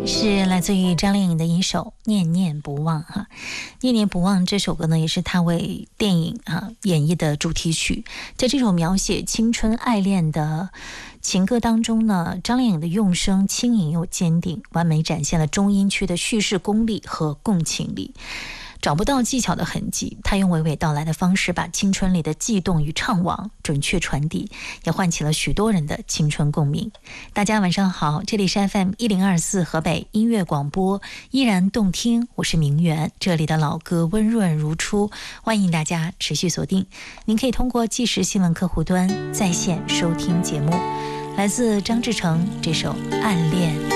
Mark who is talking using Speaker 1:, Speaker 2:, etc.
Speaker 1: 是来自于张靓颖的一首《念念不忘》哈，《念念不忘》这首歌呢，也是她为电影演绎的主题曲。在这首描写青春爱恋的情歌当中呢，张靓颖的用声轻盈又坚定，完美展现了中音区的叙事功力和共情力。找不到技巧的痕迹，他用娓娓道来的方式把青春里的悸动与怅惘准确传递，也唤起了许多人的青春共鸣。大家晚上好，这里是 FM 1024河北音乐广播，依然动听，我是明媛，这里的老歌温润如初，欢迎大家持续锁定。您可以通过即时新闻客户端在线收听节目。来自张志成这首《暗恋》。